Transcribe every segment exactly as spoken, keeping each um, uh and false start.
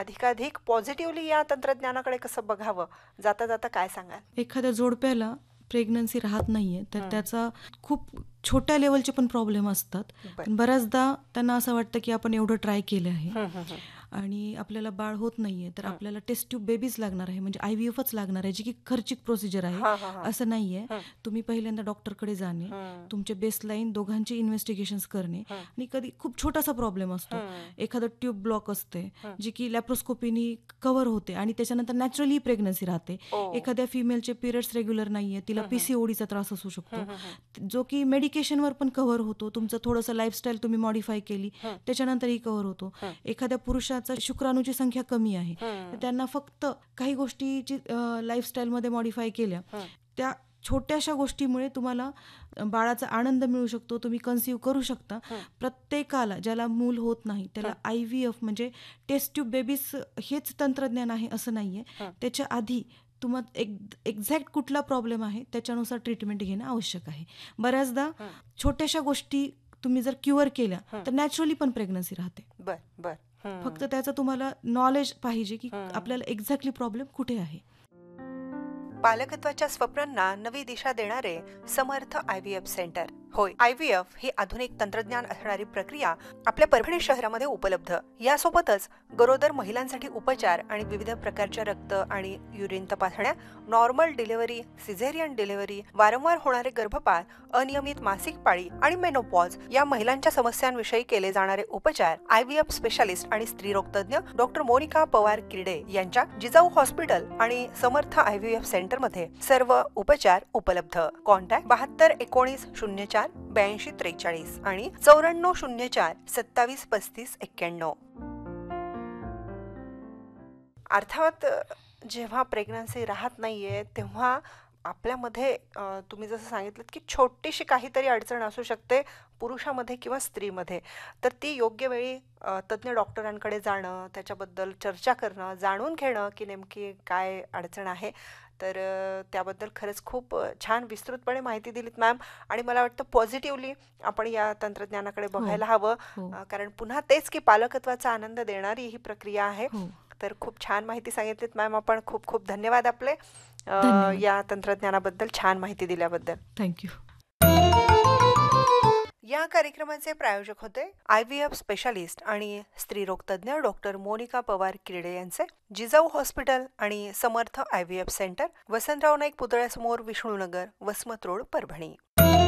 अधिकाधिक पॉझिटिव्हली या तंत्रज्ञानाकडे कसं बघावं, जाता जाता काय सांगाल? एखाद्या जोडप्याला प्रेग्नन्सी राहत नाहीये तर त्याचा खूप छोट्या लेवलचे पण प्रॉब्लेम असतात. पण बऱ्याचदा त्यांना असं वाटतं की आपण एवढं ट्राय केलं आहे आणि आपल्याला बाळ होत नाहीये, तर आपल्याला टेस्ट ट्यूब बेबीज लागणार आहे, म्हणजे आय व्ही एफच लागणार आहे, जी की खर्चिक प्रोसिजर आहे. असं नाहीये. तुम्ही पहिल्यांदा डॉक्टरकडे जाणे, तुमचे बेसलाईन दोघांचे इन्व्हेस्टिगेशन्स करणे, आणि कधी खूप छोटासा प्रॉब्लेम असतो, एखादं ट्यूब ब्लॉक असते जी की लॅप्रोस्कोपीनी कव्हर होते आणि त्याच्यानंतर नॅचरली प्रेग्नन्सी राहते. एखाद्या फिमेलचे पिरियड्स रेग्युलर नाहीये, तिला पीसीओडीचा त्रास असू शकतो, जो की मेडिकेशनवर पण कव्हर होतो. तुमचं थोडंसं लाईफस्टाईल तुम्ही मॉडिफाय केली त्याच्यानंतरही कव्हर होतो. एखाद्या पुरुषाचा शुक्राणूची संख्या कमी आहे, त्यांना फक्त काही गोष्टीची लाईफस्टाईलमध्ये मॉडिफाय केल्या, त्या छोट्याशा गोष्टीमुळे तुम्हाला बाळाचा आनंद मिळू शकतो, तुम्ही कन्सीव्ह करू शकता. प्रत्येकाला ज्याला मूल होत नाही त्याला आय व्ही एफ म्हणजे टेस्ट ट्यूब बेबीज हेच तंत्रज्ञान आहे असं नाहीये. त्याच्या आधी तुम्हाला एक एक्झॅक्ट कुठला प्रॉब्लेम आहे त्याच्यानुसार ट्रीटमेंट घेणं आवश्यक आहे. बऱ्याचदा छोट्याशा गोष्टी तुम्ही जर क्युअर केल्या तर नॅचरली पण प्रेग्नन्सी राहते. बर बर फक्त त्याचं तुम्हाला नॉलेज पाहिजे की आपल्याला एक्झॅक्टली प्रॉब्लेम कुठे आहे. पालकत्वाच्या स्वप्नांना नवी दिशा देणारे समर्थ आय व्ही एफ सेंटर. होय, आय व्ही एफ ही आधुनिक तंत्रज्ञान असणारी प्रक्रिया आपल्या परभणी शहरामध्ये उपलब्ध. यासोबतच गरोदर महिलांसाठी उपचार आणि विविध प्रकारच्या रक्त आणि युरिन तपासण्या, नॉर्मल डिलिव्हरी, सिझेरियन डिलिव्हरी, वारंवार होणारे गर्भपात, अनियमित मासिक पाळी आणि मेनोपॉज या महिलांच्या समस्यांविषयी केले जाणारे उपचार आय व्ही एफ स्पेशालिस्ट आणि स्त्रीरोग तज्ञ डॉक्टर मोनिका पवार किर्डे यांच्या जिजाऊ हॉस्पिटल आणि समर्थ आय व्ही एफ सेंटर मध्ये सर्व उपचार उपलब्ध. कॉन्टॅक्ट बहात्तर एकोणीस शून्य चार ब्याऐंशी त्रेचाळीस आणि चौऱ्याण्णव शून्य चार सत्तावीस पस्तीस एक्क्याण्णव. अर्थात जेव्हा प्रेग्नन्सी राहत नाहीये तेव्हा आपल्यामध्ये तुम्ही जसं सांगितलं की छोटीशी काहीतरी अडचण असू शकते पुरुषामध्ये किंवा स्त्रीमध्ये, तर ती योग्य वेळी तज्ज्ञ डॉक्टरांकडे जाणं, त्याच्याबद्दल चर्चा करणं, जाणून घेणं की नेमकी काय अडचण आहे. तर त्याबद्दल खरंच खूप छान विस्तृतपणे माहिती दिलीत मॅम. आणि मला वाटतं पॉझिटिव्हली आपण या तंत्रज्ञानाकडे बघायला हवं, कारण पुन्हा तेच की पालकत्वाचा आनंद देणारी ही प्रक्रिया आहे. तर खूप छान माहिती सांगितलीत मॅम. आपण खूप खूप धन्यवाद आपले या तंत्रज्ञानाबद्दल छान माहिती दिल्याबद्दल. थँक्यू. या कार्यक्रमाचे प्रायोजक होते आय व्ही एफ स्पेशालिस्ट आणि स्त्रीरोग तज्ञ डॉक्टर मोनिका पवार किर्डे यांचे जिजाऊ हॉस्पिटल आणि समर्थ I V F centre, Vasantrao Naik पुतळ्यासमोर, विष्णुनगर, वसमत रोड, परभणी.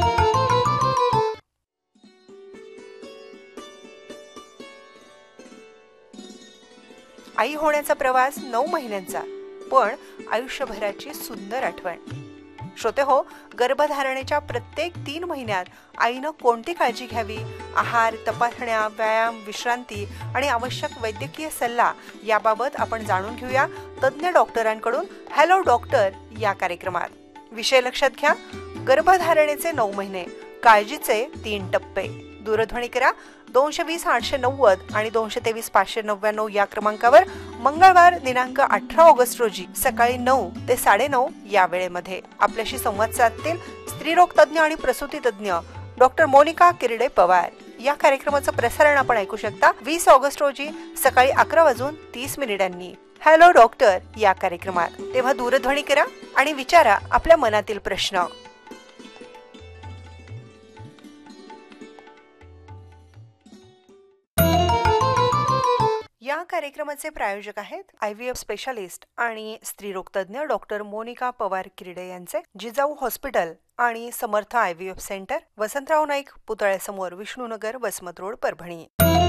आई होण्याचा प्रवास नऊ महिन्यांचा, पण आयुष्यभराची सुंदर आठवण. श्रोते हो, गर्भधारणेच्या प्रत्येक तीन महिन्यात आईनं कोणती काळजी घ्यावी, आहार, तपासण्या, व्यायाम, विश्रांती आणि आवश्यक वैद्यकीय सल्ला याबाबत आपण जाणून घेऊया तज्ज्ञ डॉक्टरांकडून हॅलो डॉक्टर या कार्यक्रमात. विषय लक्षात घ्या, गर्भधारणेचे नऊ महिने, काळजीचे तीन टप्पे. दूरध्वनी करा दोनशे वीस आठशे नव्वद आणि दोनशे तेवीस पाचशे नव्याण्णव या क्रमांकावर मंगळवार दिनांक अठरा ऑगस्ट रोजी सकाळी नऊ ते साडेनऊ या वेळेमध्ये आपल्याशी संवाद साधतील स्त्रीरोग तज्ज्ञ आणि प्रसूती तज्ज्ञ डॉक्टर मोनिका किर्डे पवार. या कार्यक्रमाचं प्रसारण आपण ऐकू शकता वीस ऑगस्ट रोजी सकाळी अकरा वाजून तीस मिनिटांनी हॅलो डॉक्टर या कार्यक्रमात. तेव्हा दूरध्वनी करा आणि विचारा आपल्या मनातील प्रश्न. या कार्यक्रमाचे प्रायोजक आहेत आय व्ही एफ स्पेशालिस्ट आणि स्त्रीरोग तज्ञ डॉक्टर मोनिका पवार किर्डे यांचे जिजाऊ हॉस्पिटल आणि समर्थ I V F centre, Vasantrao Naik पुतळ्यासमोर, विष्णुनगर, वसमत रोड, परभणी.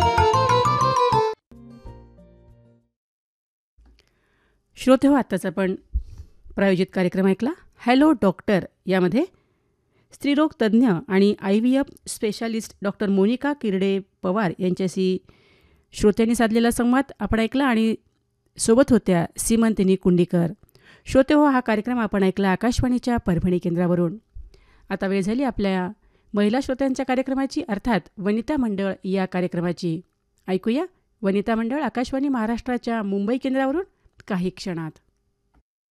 श्रोते हो, आत्ताच आपण प्रायोजित कार्यक्रम ऐकला हॅलो डॉक्टर. यामध्ये स्त्रीरोग तज्ज्ञ आणि I V F specialist doctor Monika किर्डे Pawar यांच्याशी श्रोत्यांनी साधलेला संवाद आपण ऐकला आणि सोबत होत्या सीमंतिनी कुंडीकर. श्रोते हो, हा कार्यक्रम आपण ऐकला आकाशवाणीच्या परभणी केंद्रावरून. आता वेळ झाली आपल्या महिला श्रोत्यांच्या कार्यक्रमाची, अर्थात वनिता मंडळ या कार्यक्रमाची. ऐकूया वनिता मंडळ आकाशवाणी महाराष्ट्राच्या मुंबई केंद्रावरून काही क्षणात.